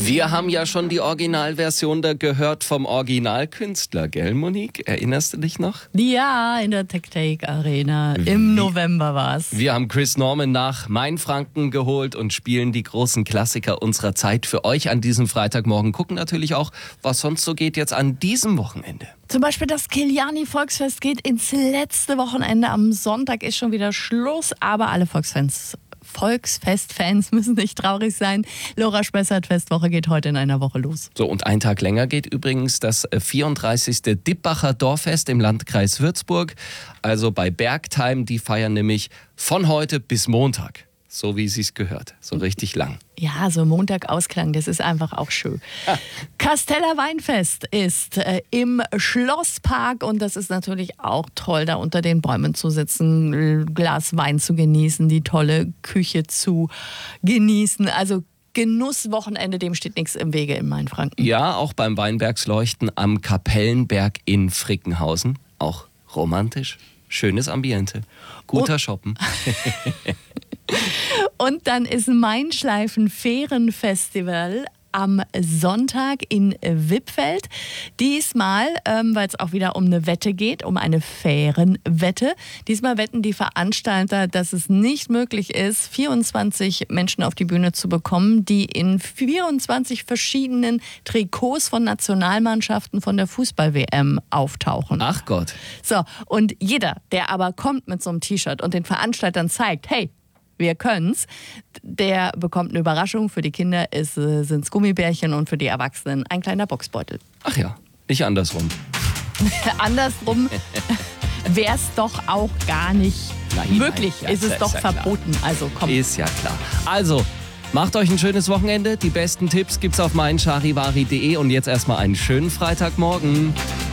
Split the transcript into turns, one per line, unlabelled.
Wir haben ja schon die Originalversion da gehört vom Originalkünstler, gell, Monique? Erinnerst du dich noch?
Ja, in der Tech Arena. Im November war's.
Wir haben Chris Norman nach Mainfranken geholt und spielen die großen Klassiker unserer Zeit für euch an diesem Freitagmorgen. Gucken natürlich auch, was sonst so geht jetzt an diesem Wochenende.
Zum Beispiel das Kiliani-Volksfest geht ins letzte Wochenende. Am Sonntag ist schon wieder Schluss, aber alle Volksfestfans müssen nicht traurig sein. Lora Spessart-Festwoche geht heute in einer Woche los.
So, und einen Tag länger geht übrigens das 34. Dippacher Dorffest im Landkreis Würzburg. Also bei Bergtheim, die feiern nämlich von heute bis Montag. So wie es sich gehört. So richtig lang.
Ja, so Montag-Ausklang, das ist einfach auch schön. Casteller Weinfest ist im Schlosspark und das ist natürlich auch toll, da unter den Bäumen zu sitzen, ein Glas Wein zu genießen, die tolle Küche zu genießen. Also Genusswochenende, dem steht nichts im Wege in Mainfranken.
Ja, auch beim Weinbergsleuchten am Kapellenberg in Frickenhausen. Auch romantisch. Schönes Ambiente. Guter Shoppen.
Und dann ist Mainschleifen-Fährenfestival am Sonntag in Wippfeld. Diesmal, weil es auch wieder um eine Wette geht, um eine Fährenwette. Diesmal wetten die Veranstalter, dass es nicht möglich ist, 24 Menschen auf die Bühne zu bekommen, die in 24 verschiedenen Trikots von Nationalmannschaften von der Fußball-WM auftauchen.
Ach Gott.
So, und jeder, der aber kommt mit so einem T-Shirt und den Veranstaltern zeigt, hey, wir können's, der bekommt eine Überraschung. Für die Kinder sind's Gummibärchen und für die Erwachsenen ein kleiner Boxbeutel.
Ach ja, nicht andersrum.
Andersrum wäre es doch auch gar nicht möglich.
Ja,
ist es doch
ja
verboten.
Klar.
Also komm.
Ist ja klar. Also, macht euch ein schönes Wochenende. Die besten Tipps gibt's auf meincharivari.de und jetzt erstmal einen schönen Freitagmorgen.